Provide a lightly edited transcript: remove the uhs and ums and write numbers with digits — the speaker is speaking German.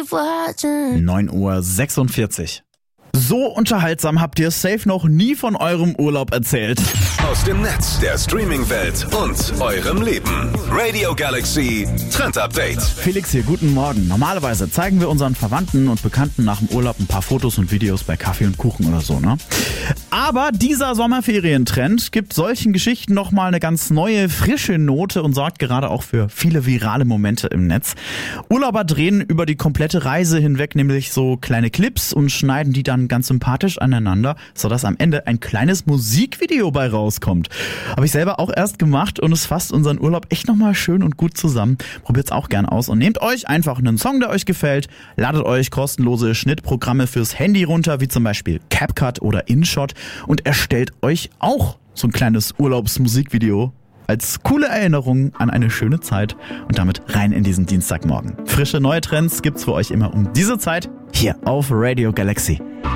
9:46 Uhr. So unterhaltsam habt ihr safe noch nie von eurem Urlaub erzählt. Aus dem Netz, der Streaming-Welt und eurem Leben. Radio Galaxy Trend Update. Felix hier, guten Morgen. Normalerweise zeigen wir unseren Verwandten und Bekannten nach dem Urlaub ein paar Fotos und Videos bei Kaffee und Kuchen oder so, ne? Aber dieser Sommerferientrend gibt solchen Geschichten nochmal eine ganz neue, frische Note und sorgt gerade auch für viele virale Momente im Netz. Urlauber drehen über die komplette Reise hinweg nämlich so kleine Clips und schneiden die dann ganz sympathisch aneinander, sodass am Ende ein kleines Musikvideo bei rauskommt. Habe ich selber auch erst gemacht und es fasst unseren Urlaub echt nochmal schön und gut zusammen. Probiert's auch gern aus und nehmt euch einfach einen Song, der euch gefällt, ladet euch kostenlose Schnittprogramme fürs Handy runter, wie zum Beispiel CapCut oder InShot und erstellt euch auch so ein kleines Urlaubsmusikvideo als coole Erinnerung an eine schöne Zeit und damit rein in diesen Dienstagmorgen. Frische neue Trends gibt's für euch immer um diese Zeit hier auf Radio Galaxy.